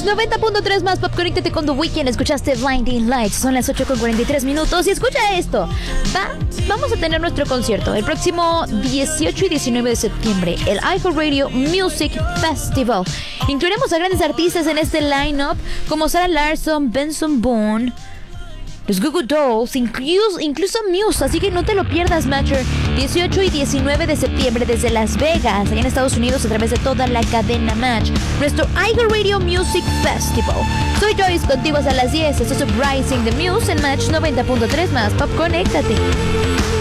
90.3 más Pop, conéctate con The Weeknd. Escuchaste Blinding Lights, son las 8:43 y escucha esto. Vamos a tener nuestro concierto el próximo 18 y 19 de septiembre, el iHeartRadio Music Festival. Incluiremos a grandes artistas en este line-up como Sarah Larsson, Benson Boone, los Goo Goo Dolls, incluso Muse, así que no te lo pierdas, Matcher. 18 y 19 de septiembre desde Las Vegas, allá en Estados Unidos, a través de toda la cadena Match. Nuestro iHeartRadio Music Festival. Soy Joyce, contigo hasta las 10. Esto es Uprising the Muse en Match 90.3 más Pop, conéctate.